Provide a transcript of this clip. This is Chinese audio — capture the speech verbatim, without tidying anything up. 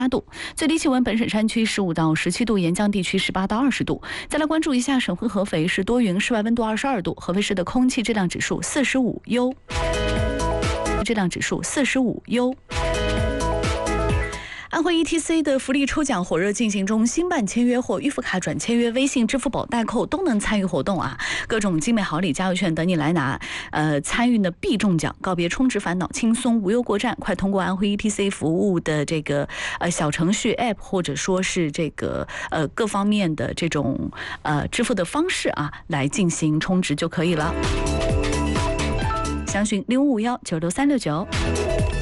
八度，最低气温本省山区十五到十七度，沿江地区十八到二十度。再来关注一下省会合肥，是多云，室外温度二十二度，合肥市的空气质量指数四十五优，质量指数四十五优。安徽 E T C 的福利抽奖火热进行中，新办签约或预付卡转签约、微信、支付宝代扣都能参与活动啊！各种精美好礼、加油券等你来拿。呃，参与呢必中奖，告别充值烦恼，轻松无忧过站。快通过安徽 E T C 服务的这个呃小程序 App， 或者说是这个呃各方面的这种呃支付的方式啊，来进行充值就可以了。详询零五五幺九六三六九。